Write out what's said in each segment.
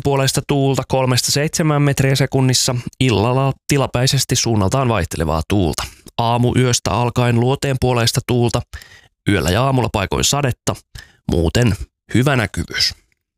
puoleista tuulta 3-7 metriä sekunnissa, illalla tilapäisesti suunnaltaan vaihtelevaa tuulta. Aamuyöstä alkaen luoteen puoleista tuulta, yöllä ja aamulla paikoin sadetta, muuten hyvä näkyvyys.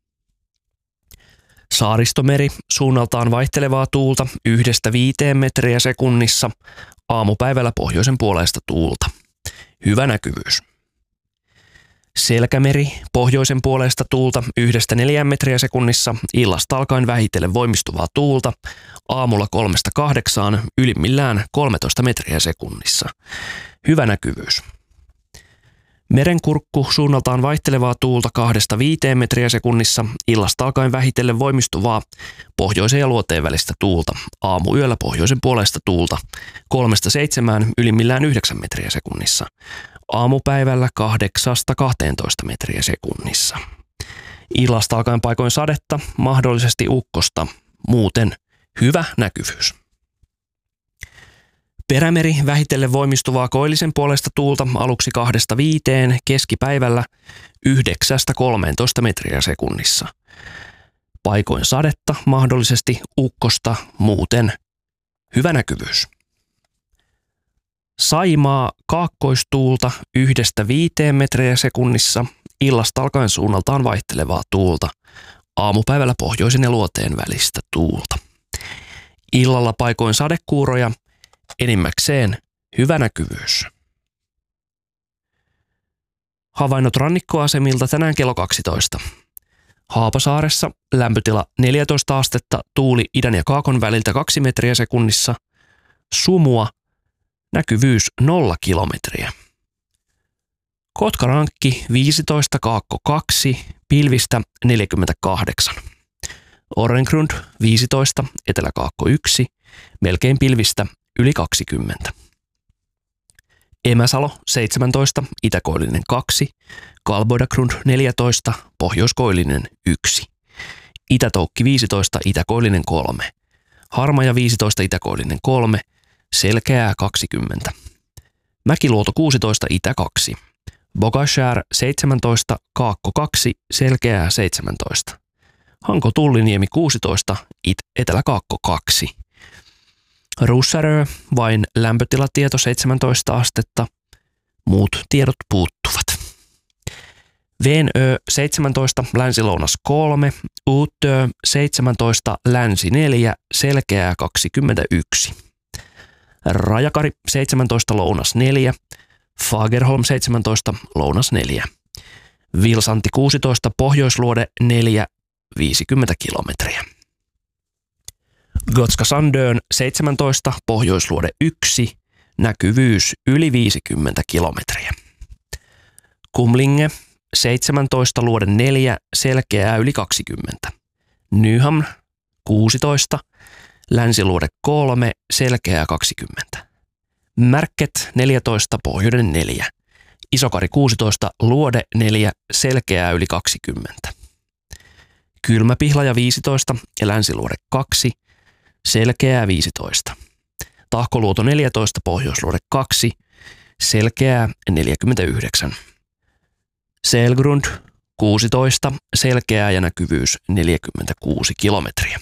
Saaristomeri, suunnaltaan vaihtelevaa tuulta 1-5 metriä sekunnissa, aamupäivällä pohjoisen puoleista tuulta. Hyvä näkyvyys. Selkämeri, pohjoisen puolesta tuulta 1-4 metriä sekunnissa, illasta alkaen vähitellen voimistuvaa tuulta, aamulla 3-8, ylimmillään 13 metriä sekunnissa. Hyvä näkyvyys. Merenkurkku, suunnaltaan vaihtelevaa tuulta 2-5 metriä sekunnissa, illasta alkaen vähitellen voimistuvaa pohjoisen ja luoteen välistä tuulta, aamuyöllä pohjoisen puolesta tuulta 3-7, ylimmillään 9 metriä sekunnissa. Aamupäivällä 8-12 metriä sekunnissa. Illasta alkaen paikoin sadetta, mahdollisesti ukkosta, muuten hyvä näkyvyys. Perämeri, vähitellen voimistuvaa koillisen puolesta tuulta aluksi 2-5, keskipäivällä 9-13 metriä sekunnissa. Paikoin sadetta, mahdollisesti ukkosta, muuten hyvä näkyvyys. Saimaa, kaakkoistuulta 1-5 metriä sekunnissa, illasta alkaen suunnaltaan vaihtelevaa tuulta, aamupäivällä pohjoisen ja luoteen välistä tuulta. Illalla paikoin sadekuuroja, enimmäkseen hyvä näkyvyys. Havainnot rannikkoasemilta tänään kello 12. Haapasaaressa lämpötila 14 astetta, tuuli idän ja kaakon väliltä 2 metriä sekunnissa, sumua, näkyvyys 0 kilometriä. Kotkarankki 15, kaakko 2, pilvistä 48. Orrengrund 15, eteläkaakko 1, melkein pilvistä yli 20. Emäsalo 17, itäkoillinen 2, Kalboidagrund 14, pohjoiskoillinen 1. Itätoukki 15, itäkoillinen 3. Harmaja 15, itäkoillinen 3, selkeää 20. Mäkiluoto 16, itä 2. Bogashär 17, kaakko 2, selkeää 17. Hanko Tulliniemi 16, eteläkaakko 2. Russarö, vain lämpötilatieto 17 astetta, muut tiedot puuttuvat. Venö 17, länsi-lounas 3, Uutö 17, länsi 4, selkeää 21. Rajakari 17, lounas 4, Fagerholm 17, lounas 4. Vilsanti 16, pohjoisluode 4, 50 kilometriä. Gotska Sandön 17, pohjoisluode 1, näkyvyys yli 50 kilometriä. Kumlinge 17, luode 4, selkeää yli 20. Nyhamn 16, länsiluode 3, selkeää 20. Märket 14, pohjoinen 4. Isokari 16, luode 4, selkeää yli 20. Kylmäpihlaja 15 ja länsiluode 2, selkeää 15. Tahkoluoto 14, pohjoisluode 2, selkeää 49. Selgrund 16, selkeää ja näkyvyys 46 kilometriä.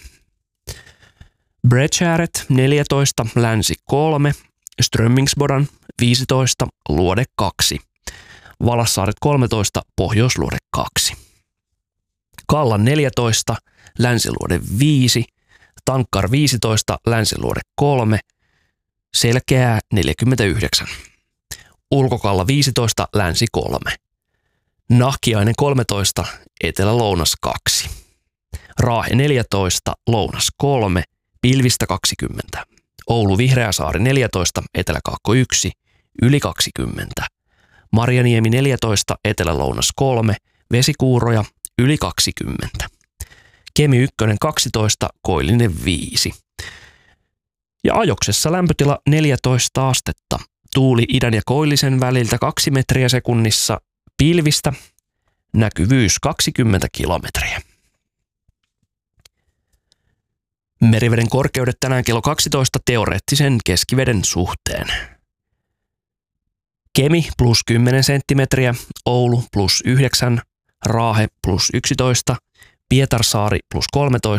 Bredgäret 14, länsi 3, Strömmingsbodan 15, luode 2. Valassaaret 13, pohjoisluode 2. Kallan 14, länsiluode 5, Tankkar 15, länsiluode 3, selkeää 49. Ulkokalla 15, länsi 3. Nahkiainen 13, etelä-lounas 2. Raahe 14, lounas 3, pilvistä 20. Oulu Vihreäsaari 14, eteläkaakko 1, yli 20. Marjaniemi 14, etelä-lounas 3, vesikuuroja yli 20. Kemi 1 12, koillinen 5. Ja ajoksessa lämpötila 14 astetta, tuuli idän ja koillisen väliltä 2 metriä sekunnissa, pilvistä, näkyvyys 20 kilometriä. Meriveden korkeudet tänään kello 12 teoreettisen keskiveden suhteen. Kemi plus 10 senttimetriä, Oulu plus 9, Raahe plus 11, Pietarsaari plus 13,